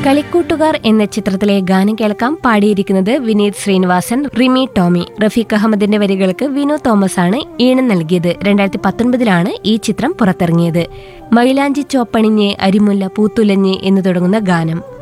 കളിക്കൂട്ടുകാർ എന്ന ചിത്രത്തിലെ ഗാനം കേൾക്കാം. പാടിയിരിക്കുന്നത് വിനീത് ശ്രീനിവാസൻ, റിമി ടോമി. റഫീഖ് അഹമ്മദിന്റെ വരികൾക്ക് വിനു തോമസ് ആണ് ഈണം നൽകിയത്. 2019 ഈ ചിത്രം പുറത്തിറങ്ങിയത്. മൈലാഞ്ചി ചോപ്പണിഞ്ഞ് അരിമുല്ല പൂത്തുലഞ്ഞ് എന്ന് തുടങ്ങുന്ന ഗാനം